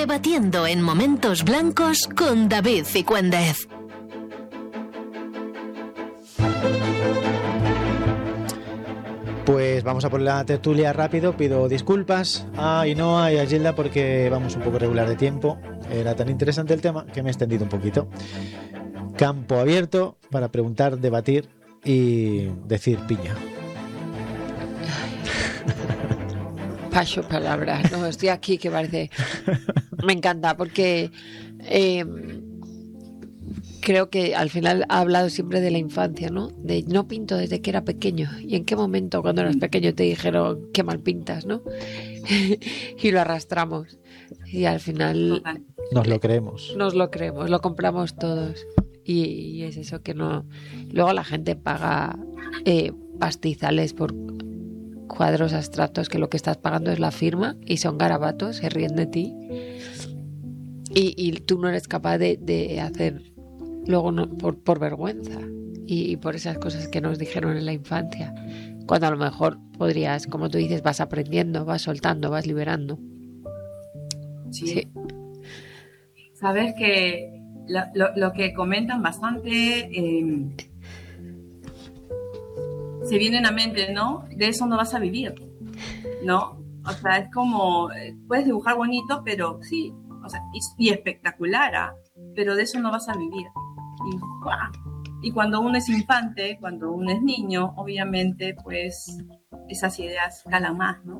Debatiendo en Momentos Blancos con David Cicúendez. Pues vamos a por la tertulia rápido. Pido disculpas a Ainhoa y a Gilda porque vamos un poco regular de tiempo. Era tan interesante el tema que me he extendido un poquito. Campo abierto para preguntar, debatir y decir piña. Paso palabras, no, estoy aquí que parece... Me encanta porque creo que al final ha hablado siempre de la infancia, ¿no? De no pinto desde que era pequeño. ¿Y en qué momento cuando eras pequeño te dijeron qué mal pintas, ¿no? Y lo arrastramos. Y al final... Nos lo creemos. Nos lo creemos, lo compramos todos. Y es eso que no... Luego la gente paga pastizales por cuadros abstractos que lo que estás pagando es la firma y son garabatos, se ríen de ti. Y tú no eres capaz de hacer luego por vergüenza y por esas cosas que nos dijeron en la infancia, cuando a lo mejor podrías, como tú dices, vas aprendiendo, vas soltando, vas liberando. Sí. Sabes que lo que comentan bastante se viene a la mente, ¿no? De eso no vas a vivir, ¿no? O sea, es como, puedes dibujar bonito, pero sí, o sea, y espectacular, pero de eso no vas a vivir. Y cuando uno es infante, cuando uno es niño, obviamente, pues, esas ideas calan más, ¿no?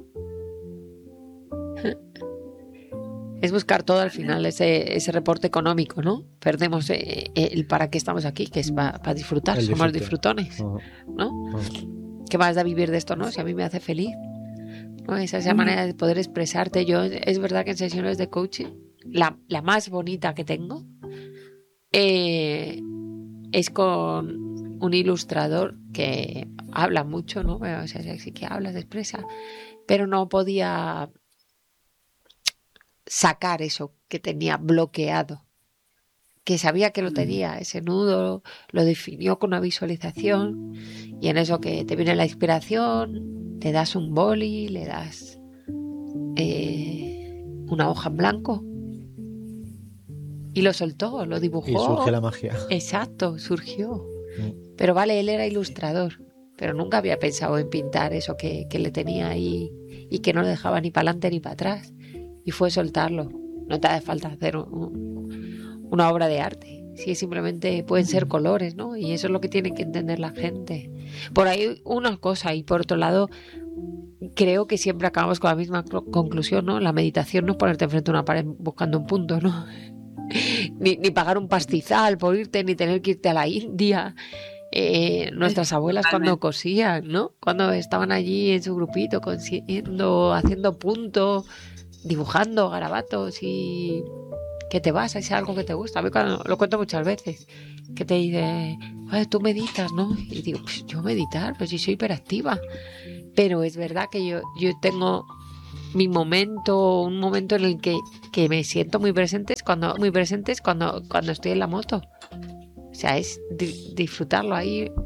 Es buscar todo al final, ese reporte económico, ¿no? Perdemos el para qué estamos aquí, que es para disfrutar, somos disfrutones, ¿no? ¿Qué vas a vivir de esto, no? Si a mí me hace feliz, ¿no? Esa es la manera de poder expresarte. Yo, es verdad que en sesiones de coaching, la más bonita que tengo es con un ilustrador que habla mucho, ¿no? O sea, sí que habla, se expresa, pero no podía sacar eso que tenía bloqueado, que sabía que lo tenía, ese nudo, lo definió con una visualización, y en eso que te viene la inspiración, le das un boli, le das una hoja en blanco y lo soltó, lo dibujó. Y surge la magia. Exacto, surgió. Pero vale, él era ilustrador, pero nunca había pensado en pintar eso que le tenía ahí y que no le dejaba ni para adelante ni para atrás. Y fue soltarlo. No te hace falta hacer una obra de arte. Sí, simplemente pueden ser colores, ¿no? Y eso es lo que tiene que entender la gente. Por ahí una cosa, y por otro lado, creo que siempre acabamos con la misma conclusión, ¿no? La meditación no es ponerte enfrente a una pared buscando un punto, ¿no? ni pagar un pastizal por irte, ni tener que irte a la India. Nuestras abuelas cuando cosían, ¿no? Cuando estaban allí en su grupito cosiendo, haciendo puntos, dibujando garabatos, y que te vas a hacer algo que te gusta. A mí lo cuento muchas veces, que te dice, tú meditas, ¿no? Y digo, pues yo meditar, pues yo soy hiperactiva. Pero es verdad que yo tengo mi momento, un momento en el que me siento muy presentes cuando estoy en la moto. O sea, es disfrutarlo ahí